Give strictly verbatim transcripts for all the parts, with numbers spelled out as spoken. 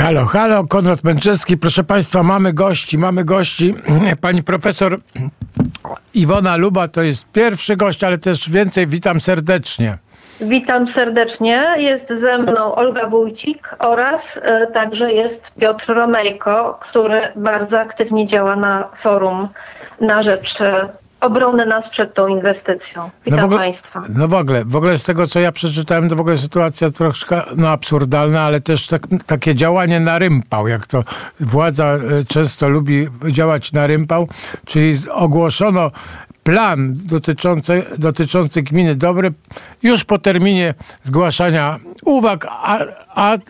Halo, halo, Konrad Męczewski. Proszę Państwa, mamy gości, mamy gości. Pani profesor Iwona Luba to jest pierwszy gość, ale też więcej. Witam serdecznie. Witam serdecznie. Jest ze mną Olga Wójcik oraz y, także jest Piotr Romejko, który bardzo aktywnie działa na forum na rzecz y, obrony nas przed tą inwestycją. Witam no w ogóle, Państwa. No w ogóle, w ogóle z tego, co ja przeczytałem, to w ogóle sytuacja troszkę no, absurdalna, ale też tak, takie działanie na rympał, jak to władza często lubi działać na rympał, czyli ogłoszono plan dotyczący, dotyczący gminy Dobry już po terminie zgłaszania uwag, a, a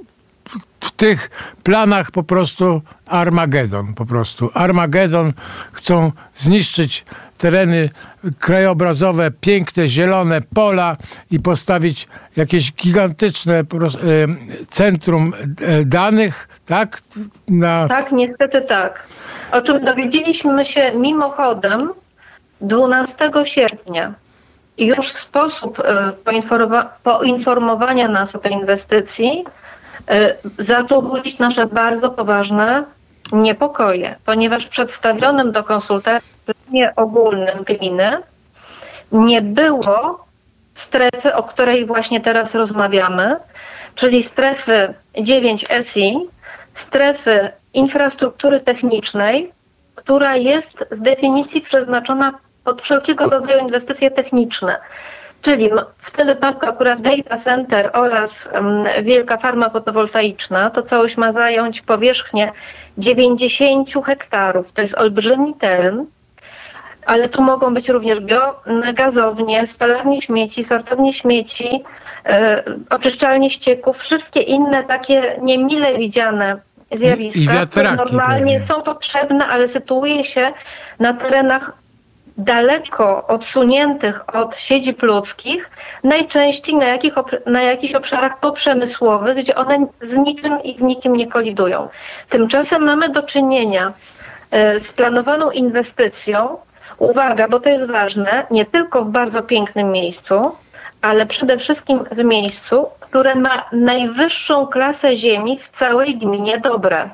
w tych planach po prostu Armagedon, po prostu Armagedon. Chcą zniszczyć tereny krajobrazowe, piękne, zielone pola i postawić jakieś gigantyczne centrum danych, tak? Na... Tak, niestety tak. O czym dowiedzieliśmy się mimochodem dwunastego sierpnia. I już sposób poinformowa- poinformowania nas o tej inwestycji zaczął budzić nasze bardzo poważne niepokoje, ponieważ w przedstawionym do konsultacji planie ogólnym gminy nie było strefy, o której właśnie teraz rozmawiamy, czyli strefy dziewięć S I, strefy infrastruktury technicznej, która jest z definicji przeznaczona pod wszelkiego rodzaju inwestycje techniczne. Czyli w tym wypadku akurat data center oraz um, wielka farma fotowoltaiczna, to całość ma zająć powierzchnię dziewięćdziesiąt hektarów. To jest olbrzymi teren, ale tu mogą być również biogazownie, spalarnie śmieci, sortownie śmieci, yy, oczyszczalnie ścieków, wszystkie inne takie niemile widziane zjawiska, I, i wiatraki, które normalnie pewnie są potrzebne, ale sytuuje się na terenach daleko odsuniętych od siedzib ludzkich, najczęściej na, jakich, na jakichś obszarach poprzemysłowych, gdzie one z niczym i z nikim nie kolidują. Tymczasem mamy do czynienia z planowaną inwestycją, uwaga, bo to jest ważne, nie tylko w bardzo pięknym miejscu, ale przede wszystkim w miejscu, które ma najwyższą klasę ziemi w całej gminie Dobre.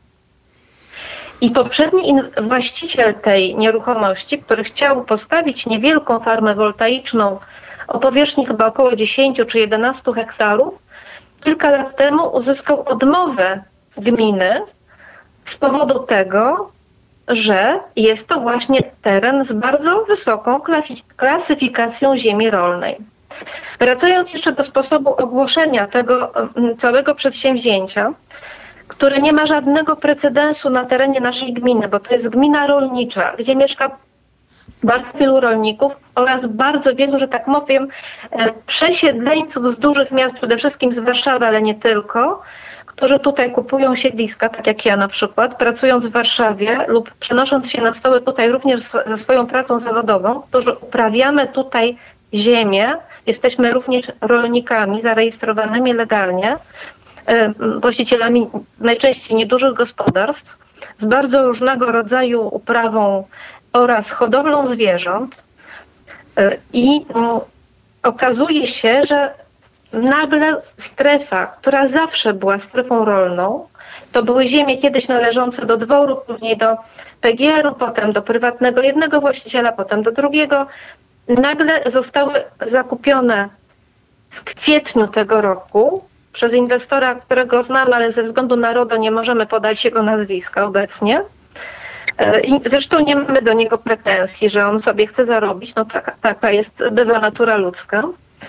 I poprzedni właściciel tej nieruchomości, który chciał postawić niewielką farmę woltaiczną o powierzchni chyba około dziesięć czy jedenaście hektarów, kilka lat temu uzyskał odmowę gminy z powodu tego, że jest to właśnie teren z bardzo wysoką klasyfikacją ziemi rolnej. Wracając jeszcze do sposobu ogłoszenia tego całego przedsięwzięcia, które nie ma żadnego precedensu na terenie naszej gminy, bo to jest gmina rolnicza, gdzie mieszka bardzo wielu rolników oraz bardzo wielu, że tak powiem, przesiedleńców z dużych miast, przede wszystkim z Warszawy, ale nie tylko, którzy tutaj kupują siedliska, tak jak ja na przykład, pracując w Warszawie lub przenosząc się na stałe tutaj również ze swoją pracą zawodową, którzy uprawiamy tutaj ziemię, jesteśmy również rolnikami zarejestrowanymi legalnie, właścicielami najczęściej niedużych gospodarstw z bardzo różnego rodzaju uprawą oraz hodowlą zwierząt i okazuje się, że nagle strefa, która zawsze była strefą rolną, to były ziemie kiedyś należące do dworu, później do P G R u, potem do prywatnego jednego właściciela, potem do drugiego, nagle zostały zakupione w kwietniu tego roku przez inwestora, którego znam, ale ze względu na RODO nie możemy podać jego nazwiska obecnie. I zresztą nie mamy do niego pretensji, że on sobie chce zarobić. No taka, taka jest, bywa natura ludzka.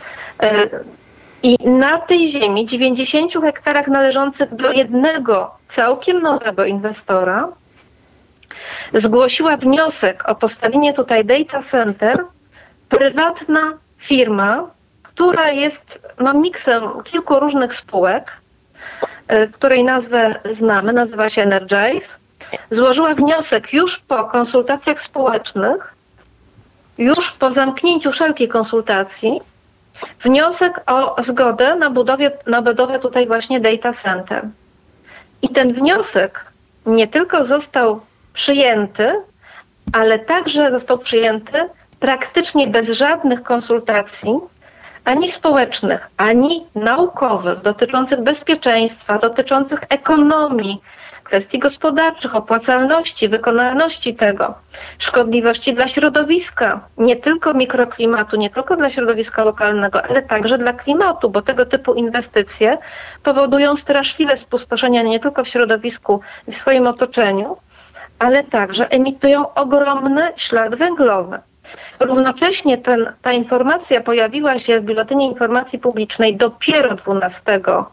I na tej ziemi, dziewięćdziesięciu hektarach należących do jednego całkiem nowego inwestora, zgłosiła wniosek o postawienie tutaj data center prywatna firma, która jest no, miksem kilku różnych spółek, której nazwę znamy, nazywa się Energize, złożyła wniosek już po konsultacjach społecznych, już po zamknięciu wszelkiej konsultacji, wniosek o zgodę na, budowie, na budowę tutaj właśnie data center. I ten wniosek nie tylko został przyjęty, ale także został przyjęty praktycznie bez żadnych konsultacji ani społecznych, ani naukowych, dotyczących bezpieczeństwa, dotyczących ekonomii, kwestii gospodarczych, opłacalności, wykonalności tego, szkodliwości dla środowiska, nie tylko mikroklimatu, nie tylko dla środowiska lokalnego, ale także dla klimatu, bo tego typu inwestycje powodują straszliwe spustoszenia nie tylko w środowisku i w swoim otoczeniu, ale także emitują ogromny ślad węglowy. Równocześnie ten, ta informacja pojawiła się w Biuletynie Informacji Publicznej dopiero dwunastego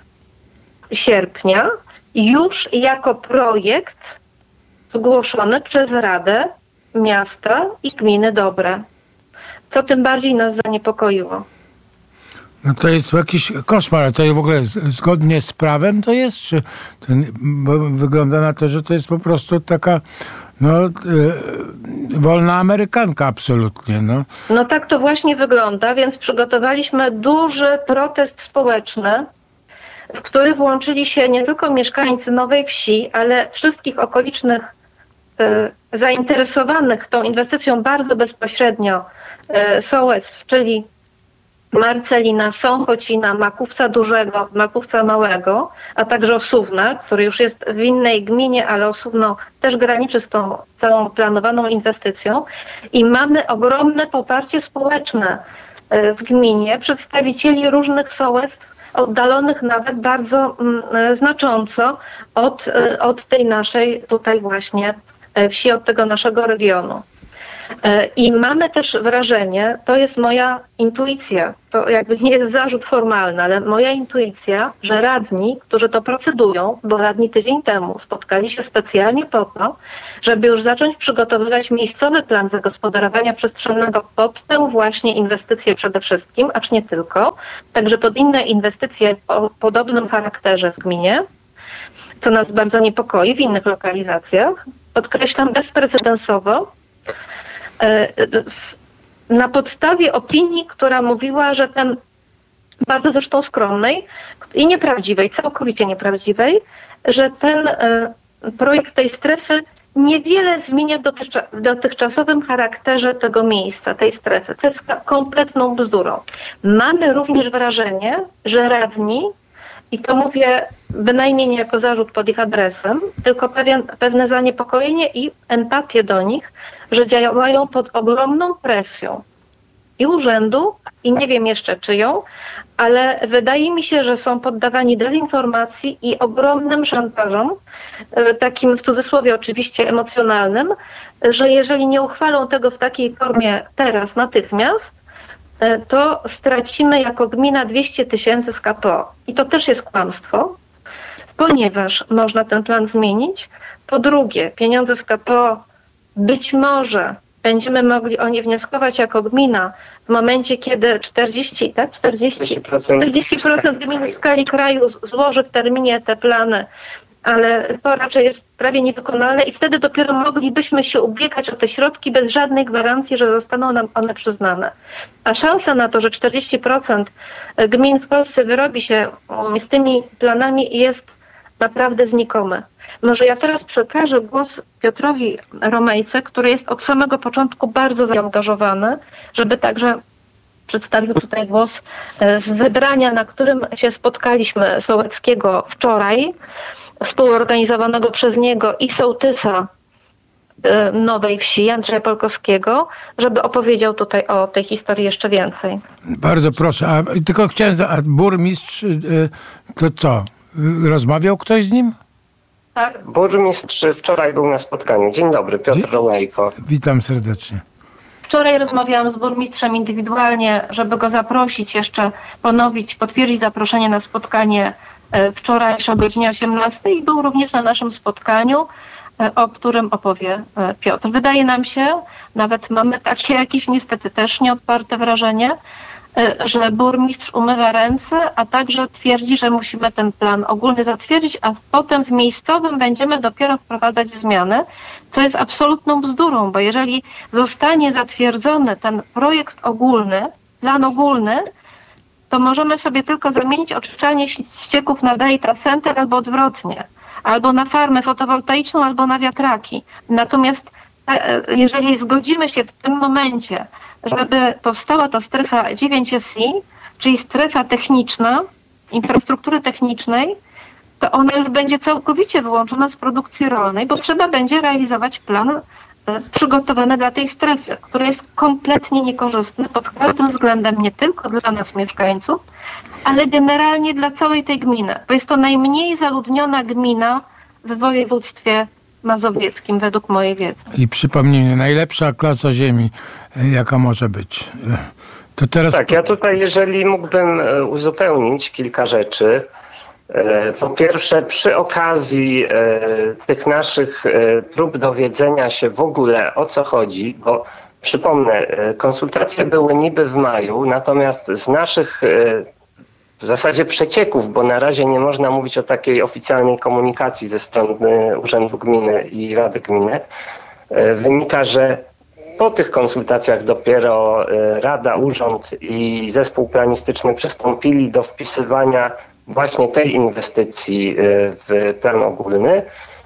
sierpnia, już jako projekt zgłoszony przez Radę Miasta i Gminy Dobre, co tym bardziej nas zaniepokoiło. No to jest jakiś koszmar, ale to w ogóle zgodnie z prawem to jest, czy ten, bo wygląda na to, że to jest po prostu taka no, yy, wolna Amerykanka absolutnie. No. no tak to właśnie wygląda, więc przygotowaliśmy duży protest społeczny, w który włączyli się nie tylko mieszkańcy Nowej Wsi, ale wszystkich okolicznych y, zainteresowanych tą inwestycją bardzo bezpośrednio y, sołectw, czyli Marcelina, Sąchocina, Makówca Dużego, Makówca Małego, a także Osówna, który już jest w innej gminie, ale Osówno też graniczy z tą całą planowaną inwestycją. I mamy ogromne poparcie społeczne y, w gminie, przedstawicieli różnych sołectw, oddalonych nawet bardzo mm, znacząco od, od tej naszej tutaj właśnie wsi, od tego naszego regionu. I mamy też wrażenie, to jest moja intuicja, to jakby nie jest zarzut formalny, ale moja intuicja, że radni, którzy to procedują, bo radni tydzień temu spotkali się specjalnie po to, żeby już zacząć przygotowywać miejscowy plan zagospodarowania przestrzennego pod tę właśnie inwestycję przede wszystkim, acz nie tylko, także pod inne inwestycje o podobnym charakterze w gminie, co nas bardzo niepokoi w innych lokalizacjach. Podkreślam bezprecedensowo, na podstawie opinii, która mówiła, że ten, bardzo zresztą skromnej i nieprawdziwej, całkowicie nieprawdziwej, że ten projekt tej strefy niewiele zmienia w dotychczasowym charakterze tego miejsca, tej strefy, co jest kompletną bzdurą. Mamy również wrażenie, że radni, i to mówię bynajmniej nie jako zarzut pod ich adresem, tylko pewien, pewne zaniepokojenie i empatię do nich, że działają pod ogromną presją i urzędu, i nie wiem jeszcze czyją, ale wydaje mi się, że są poddawani dezinformacji i ogromnym szantażom, takim w cudzysłowie oczywiście emocjonalnym, że jeżeli nie uchwalą tego w takiej formie teraz, natychmiast, to stracimy jako gmina dwieście tysięcy z K P O. I to też jest kłamstwo, ponieważ można ten plan zmienić. Po drugie, pieniądze z K P O być może będziemy mogli o nie wnioskować jako gmina w momencie, kiedy czterdzieści, tak? czterdzieści procent, czterdzieści procent gmin w skali kraju złoży w terminie te plany, ale to raczej jest prawie niewykonalne i wtedy dopiero moglibyśmy się ubiegać o te środki bez żadnej gwarancji, że zostaną nam one przyznane. A szansa na to, że czterdzieści procent gmin w Polsce wyrobi się z tymi planami jest naprawdę znikome. Może ja teraz przekażę głos Piotrowi Romejce, który jest od samego początku bardzo zaangażowany, żeby także przedstawił tutaj głos z zebrania, na którym się spotkaliśmy sołeckiego wczoraj, współorganizowanego przez niego i sołtysa Nowej Wsi, Andrzeja Polkowskiego, żeby opowiedział tutaj o tej historii jeszcze więcej. Bardzo proszę, a tylko chciałem, a burmistrz to co? Rozmawiał ktoś z nim? Tak. Burmistrz wczoraj był na spotkaniu. Dzień dobry, Piotr Romejko. Witam serdecznie. Wczoraj rozmawiałam z burmistrzem indywidualnie, żeby go zaprosić, jeszcze ponowić, potwierdzić zaproszenie na spotkanie wczorajsze o godzinie osiemnastej i był również na naszym spotkaniu, o którym opowie Piotr. Wydaje nam się, nawet mamy takie jakieś niestety też nieodparte wrażenie, że burmistrz umywa ręce, a także twierdzi, że musimy ten plan ogólny zatwierdzić, a potem w miejscowym będziemy dopiero wprowadzać zmiany, co jest absolutną bzdurą, bo jeżeli zostanie zatwierdzony ten projekt ogólny, plan ogólny, to możemy sobie tylko zamienić oczyszczalnię ścieków na data center albo odwrotnie, albo na farmę fotowoltaiczną, albo na wiatraki. Natomiast jeżeli zgodzimy się w tym momencie, żeby powstała ta strefa dziewięć S I, czyli strefa techniczna, infrastruktury technicznej, to ona już będzie całkowicie wyłączona z produkcji rolnej, bo trzeba będzie realizować plan przygotowany dla tej strefy, który jest kompletnie niekorzystny pod każdym względem, nie tylko dla nas mieszkańców, ale generalnie dla całej tej gminy, bo jest to najmniej zaludniona gmina w województwie mazowieckim, według mojej wiedzy. I przypomnijmy, najlepsza klasa ziemi, jaka może być. To teraz... Tak, ja tutaj, jeżeli mógłbym uzupełnić kilka rzeczy. Po pierwsze, przy okazji tych naszych prób dowiedzenia się w ogóle o co chodzi, bo przypomnę, konsultacje były niby w maju, natomiast z naszych w zasadzie przecieków, bo na razie nie można mówić o takiej oficjalnej komunikacji ze strony Urzędu Gminy i Rady Gminy, wynika, że po tych konsultacjach dopiero Rada, Urząd i Zespół Planistyczny przystąpili do wpisywania właśnie tej inwestycji w plan ogólny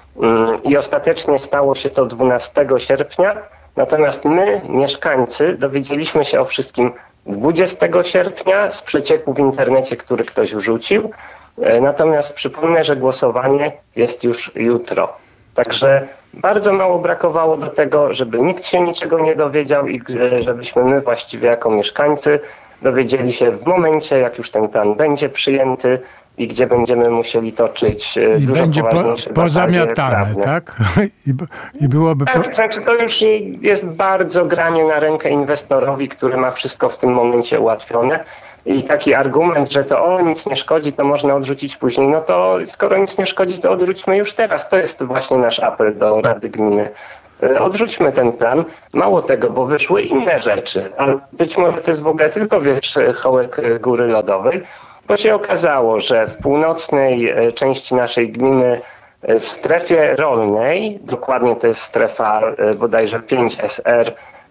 i ostatecznie stało się to dwunastego sierpnia, natomiast my, mieszkańcy, dowiedzieliśmy się o wszystkim dwudziestego sierpnia z przecieku w internecie, który ktoś wrzucił, natomiast przypomnę, że głosowanie jest już jutro. Także bardzo mało brakowało do tego, żeby nikt się niczego nie dowiedział i żebyśmy my właściwie jako mieszkańcy dowiedzieli się w momencie, jak już ten plan będzie przyjęty i gdzie będziemy musieli toczyć I dużo będzie poważniejsze po, pozamiatane, prawne. tak? I, i byłoby... Tak, Po... to znaczy to już jest bardzo granie na rękę inwestorowi, który ma wszystko w tym momencie ułatwione. I taki argument, że to o, nic nie szkodzi, to można odrzucić później. No to skoro nic nie szkodzi, to odrzućmy już teraz. To jest właśnie nasz apel do Rady Gminy. Odrzućmy ten plan. Mało tego, bo wyszły inne rzeczy. Ale być może to jest w ogóle tylko wierzchołek góry lodowej, bo się okazało, że w północnej części naszej gminy w strefie rolnej, dokładnie to jest strefa bodajże pięć S R,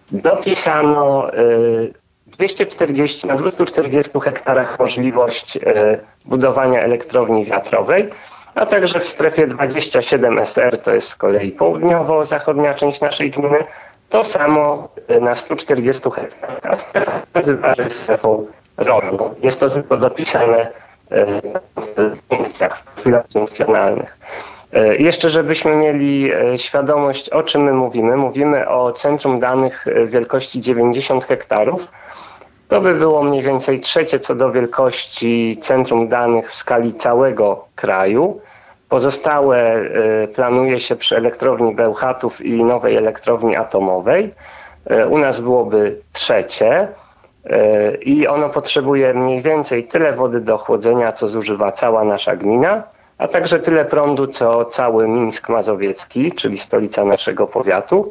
dopisano dwieście czterdzieści na dwieście czterdzieści hektarach możliwość budowania elektrowni wiatrowej, a także w strefie dwadzieścia siedem S R, to jest z kolei południowo-zachodnia część naszej gminy, to samo na stu czterdziestu hektarach. A strefa nazywa się strefą rolną. Jest to tylko dopisane w funkcjach, w profilach funkcjonalnych. Jeszcze, żebyśmy mieli świadomość, o czym my mówimy. Mówimy o centrum danych wielkości dziewięćdziesiąt hektarów. To by było mniej więcej trzecie co do wielkości centrum danych w skali całego kraju. Pozostałe planuje się przy elektrowni Bełchatów i nowej elektrowni atomowej. U nas byłoby trzecie i ono potrzebuje mniej więcej tyle wody do chłodzenia, co zużywa cała nasza gmina, a także tyle prądu, co cały Mińsk Mazowiecki, czyli stolica naszego powiatu.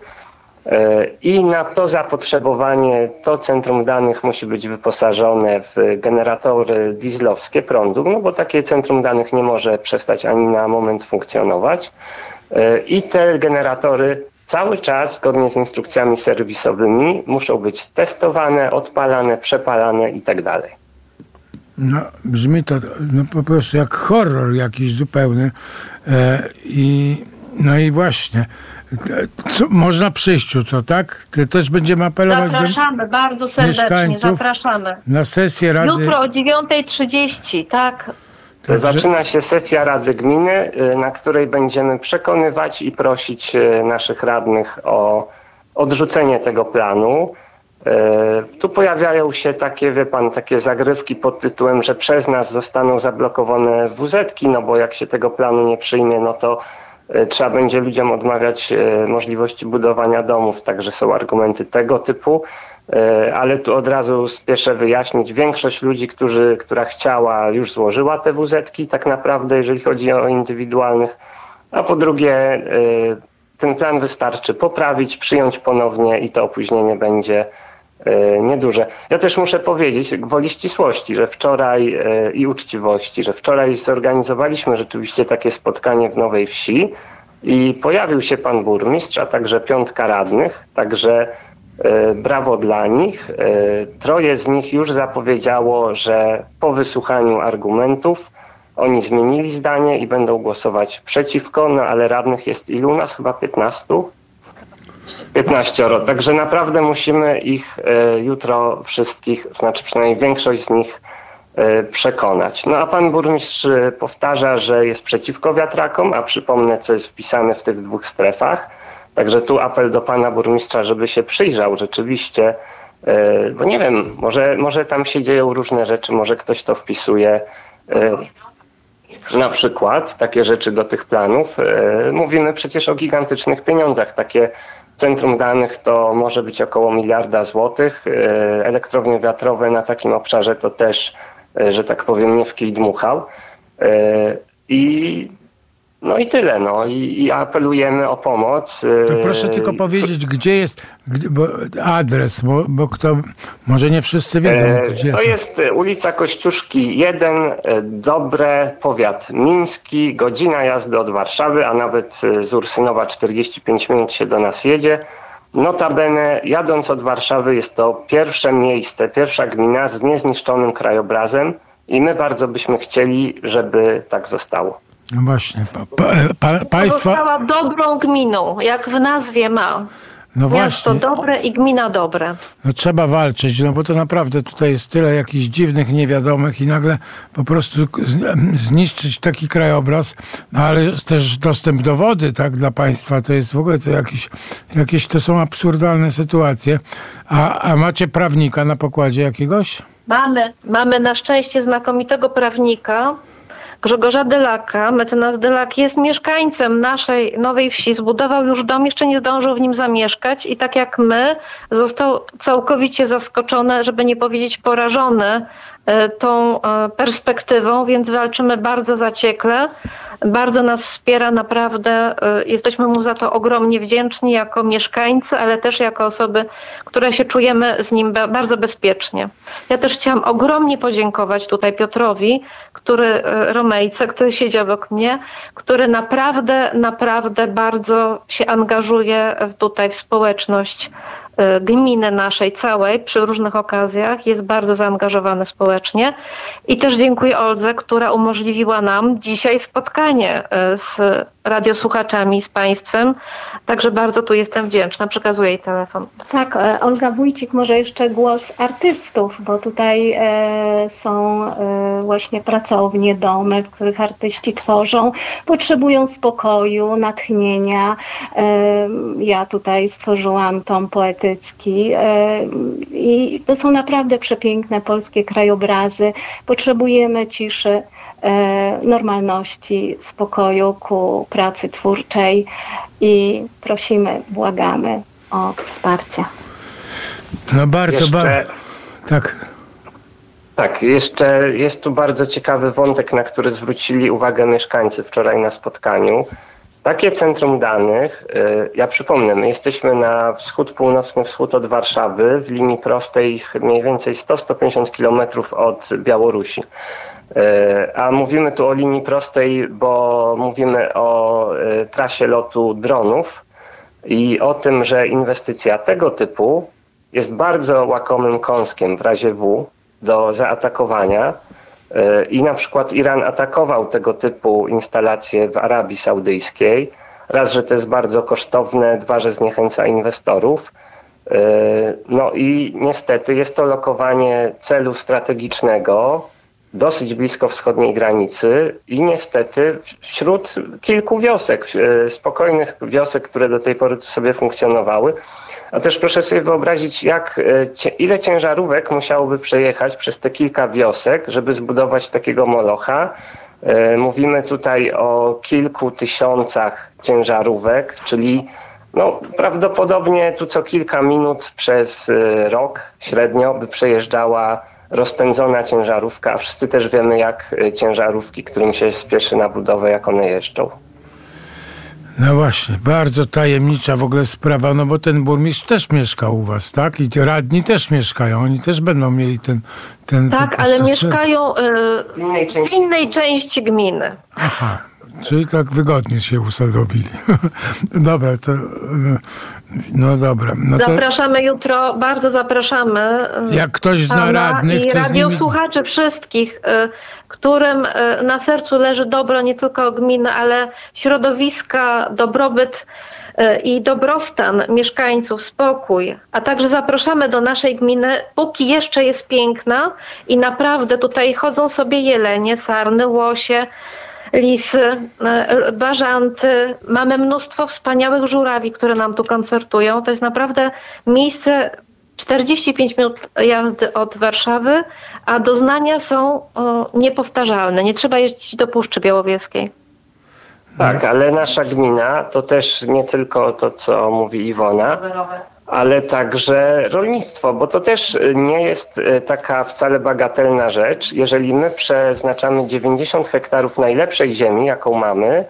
I na to zapotrzebowanie to centrum danych musi być wyposażone w generatory dieslowskie prądu, no bo takie centrum danych nie może przestać ani na moment funkcjonować. I te generatory cały czas, zgodnie z instrukcjami serwisowymi, muszą być testowane, odpalane, przepalane i tak dalej. No, brzmi to no, po prostu jak horror jakiś zupełny. E, i, no i właśnie, co, można przyjść jutro, tak? Też będziemy apelować zapraszamy, do bardzo serdecznie, zapraszamy. Na sesję Rady... Jutro o dziewiąta trzydzieści, tak? Także... Zaczyna się sesja Rady Gminy, na której będziemy przekonywać i prosić naszych radnych o odrzucenie tego planu. Tu pojawiają się takie, wie pan, takie zagrywki pod tytułem, że przez nas zostaną zablokowane wuzetki, no bo jak się tego planu nie przyjmie, no to trzeba będzie ludziom odmawiać możliwości budowania domów, także są argumenty tego typu. Ale tu od razu spieszę wyjaśnić, większość ludzi, którzy, która chciała, już złożyła te wuzetki tak naprawdę, jeżeli chodzi o indywidualnych, a po drugie ten plan wystarczy poprawić, przyjąć ponownie i to opóźnienie będzie nieduże. Ja też muszę powiedzieć gwoli ścisłości, że wczoraj i uczciwości, że wczoraj zorganizowaliśmy rzeczywiście takie spotkanie w Nowej Wsi i pojawił się pan burmistrz, a także piątka radnych, także brawo dla nich. Troje z nich już zapowiedziało, że po wysłuchaniu argumentów oni zmienili zdanie i będą głosować przeciwko, no ale radnych jest ilu u nas? Chyba piętnastu? piętnaścioro. Także naprawdę musimy ich jutro wszystkich, znaczy przynajmniej większość z nich przekonać. No a pan burmistrz powtarza, że jest przeciwko wiatrakom, a przypomnę, co jest wpisane w tych dwóch strefach. Także tu apel do pana burmistrza, żeby się przyjrzał rzeczywiście, bo nie wiem, może, może tam się dzieją różne rzeczy, może ktoś to wpisuje. Na przykład takie rzeczy do tych planów. Mówimy przecież o gigantycznych pieniądzach. Takie centrum danych to może być około miliarda złotych. Elektrownie wiatrowe na takim obszarze to też, że tak powiem, nie w kij dmuchał. I no i tyle. No. I, i apelujemy o pomoc. To proszę tylko powiedzieć, gdzie jest gdzie, bo adres, bo, bo kto, może nie wszyscy wiedzą, gdzie to. To jest ulica Kościuszki jeden, Dobre, powiat miński, godzina jazdy od Warszawy, a nawet z Ursynowa czterdzieści pięć minut się do nas jedzie. Notabene, jadąc od Warszawy, jest to pierwsze miejsce, pierwsza gmina z niezniszczonym krajobrazem i my bardzo byśmy chcieli, żeby tak zostało. No właśnie. Pa, pa, pa, państwa... Została dobrą gminą, jak w nazwie ma. No Miasto właśnie. dobre i gmina dobre. No trzeba walczyć, no bo to naprawdę tutaj jest tyle jakichś dziwnych niewiadomych i nagle po prostu zniszczyć taki krajobraz, no ale też dostęp do wody, tak, dla państwa, to jest w ogóle to jakieś, jakieś to są absurdalne sytuacje. A, a macie prawnika na pokładzie jakiegoś? Mamy. Mamy na szczęście znakomitego prawnika, Grzegorza Delaka. Mecenas Delak jest mieszkańcem naszej Nowej Wsi, zbudował już dom, jeszcze nie zdążył w nim zamieszkać i tak jak my został całkowicie zaskoczony, żeby nie powiedzieć porażony tą perspektywą, więc walczymy bardzo zaciekle. Bardzo nas wspiera, naprawdę jesteśmy mu za to ogromnie wdzięczni jako mieszkańcy, ale też jako osoby, które się czujemy z nim bardzo bezpiecznie. Ja też chciałam ogromnie podziękować tutaj Piotrowi, który, Romejce, który siedzi obok mnie, który naprawdę, naprawdę bardzo się angażuje tutaj w społeczność gminy naszej całej przy różnych okazjach, jest bardzo zaangażowany społecznie i też dziękuję Oldze, która umożliwiła nam dzisiaj spotkanie z radiosłuchaczami, z państwem, także bardzo tu jestem wdzięczna, przekazuję jej telefon. Tak, Olga Wójcik, może jeszcze głos artystów, bo tutaj e, są e, właśnie pracownie, domy, w których artyści tworzą, potrzebują spokoju, natchnienia. E, ja tutaj stworzyłam tom poetycki e, i to są naprawdę przepiękne polskie krajobrazy. Potrzebujemy ciszy, normalności, spokoju ku pracy twórczej i prosimy, błagamy o wsparcie. No bardzo, jeszcze, bardzo. Tak. Tak, jeszcze jest tu bardzo ciekawy wątek, na który zwrócili uwagę mieszkańcy wczoraj na spotkaniu. Takie centrum danych, ja przypomnę, my jesteśmy na wschód, północny wschód od Warszawy, w linii prostej mniej więcej sto do stu pięćdziesięciu kilometrów od Białorusi. A mówimy tu o linii prostej, bo mówimy o trasie lotu dronów i o tym, że inwestycja tego typu jest bardzo łakomym kąskiem w razie W do zaatakowania. I na przykład Iran atakował tego typu instalacje w Arabii Saudyjskiej. Raz, że to jest bardzo kosztowne, dwa, że zniechęca inwestorów. No i niestety jest to lokowanie celu strategicznego dosyć blisko wschodniej granicy i niestety wśród kilku wiosek, spokojnych wiosek, które do tej pory tu sobie funkcjonowały. A też proszę sobie wyobrazić, jak, ile ciężarówek musiałoby przejechać przez te kilka wiosek, żeby zbudować takiego molocha. Mówimy tutaj o kilku tysiącach ciężarówek, czyli no, prawdopodobnie tu co kilka minut przez rok średnio by przejeżdżała rozpędzona ciężarówka, a wszyscy też wiemy, jak ciężarówki, którym się spieszy na budowę, jak one jeżdżą. No właśnie, bardzo tajemnicza w ogóle sprawa, no bo ten burmistrz też mieszka u was, tak? I radni też mieszkają, oni też będą mieli ten... ten tak, ten ale mieszkają y, w innej części gminy. Aha, Czyli tak wygodnie się usadowili. Dobra, to... No dobra. No to zapraszamy jutro, bardzo zapraszamy. Jak ktoś zna radnych, i to radiosłuchaczy nimi... wszystkich, którym na sercu leży dobro nie tylko gminy, ale środowiska, dobrobyt i dobrostan mieszkańców, spokój. A także zapraszamy do naszej gminy, póki jeszcze jest piękna i naprawdę tutaj chodzą sobie jelenie, sarny, łosie, lisy, bażanty. Mamy mnóstwo wspaniałych żurawi, które nam tu koncertują. To jest naprawdę miejsce czterdzieści pięć minut jazdy od Warszawy, a doznania są o, niepowtarzalne. Nie trzeba jeździć do Puszczy Białowieskiej. Tak, ale nasza gmina to też nie tylko to, co mówi Iwona, ale także rolnictwo, bo to też nie jest taka wcale bagatelna rzecz. Jeżeli my przeznaczamy dziewięćdziesiąt hektarów najlepszej ziemi, jaką mamy,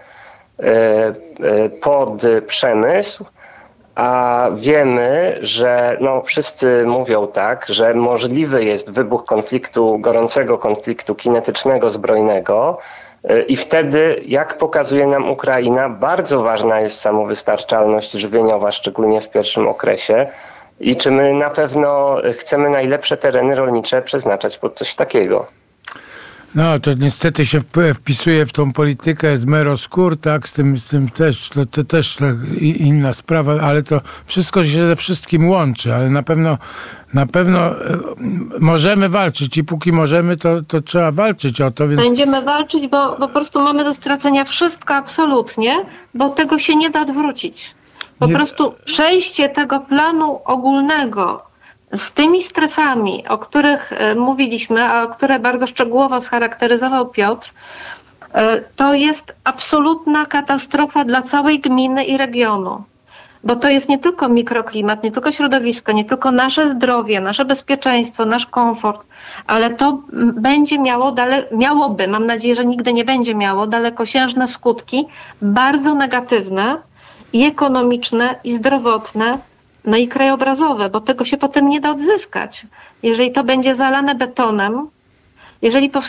pod przemysł, a wiemy, że no, wszyscy mówią tak, że możliwy jest wybuch konfliktu, gorącego konfliktu kinetycznego, zbrojnego, i wtedy, jak pokazuje nam Ukraina, bardzo ważna jest samowystarczalność żywieniowa, szczególnie w pierwszym okresie. I czy my na pewno chcemy najlepsze tereny rolnicze przeznaczać pod coś takiego? No, to niestety się wpisuje w tą politykę z Meroskur, tak, z tym, z tym też, to, to też tak inna sprawa, ale to wszystko się ze wszystkim łączy, ale na pewno, na pewno możemy walczyć i póki możemy, to, to trzeba walczyć o to, więc... Będziemy walczyć, bo, bo po prostu mamy do stracenia wszystko absolutnie, bo tego się nie da odwrócić. Po nie... prostu przejście tego planu ogólnego z tymi strefami, o których mówiliśmy, a które bardzo szczegółowo scharakteryzował Piotr, to jest absolutna katastrofa dla całej gminy i regionu. Bo to jest nie tylko mikroklimat, nie tylko środowisko, nie tylko nasze zdrowie, nasze bezpieczeństwo, nasz komfort, ale to będzie miało, dale, miałoby, mam nadzieję, że nigdy nie będzie miało, dalekosiężne skutki, bardzo negatywne i ekonomiczne, i zdrowotne, no i krajobrazowe, bo tego się potem nie da odzyskać. Jeżeli to będzie zalane betonem, jeżeli powstanie